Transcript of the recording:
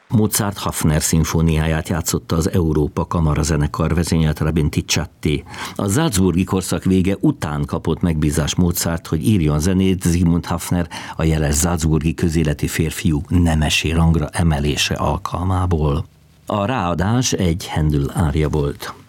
Mozart Hafner szimfóniáját játszotta az Európa Kamarazenekar vezényelt Rabin Ticciatti. A salzburgi korszak vége után kapott megbízást Mozart, hogy írjon zenét Zsigmond Hafner a jeles salzburgi közéleti férfiú nemesi rangra emelése alkalmából. A ráadás egy Händel ária volt.